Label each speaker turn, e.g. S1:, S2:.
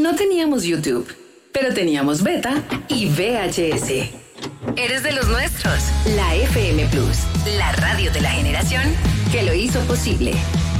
S1: No teníamos YouTube, pero teníamos beta y VHS. Eres de los nuestros. La FM Plus, la radio de la generación que lo hizo posible.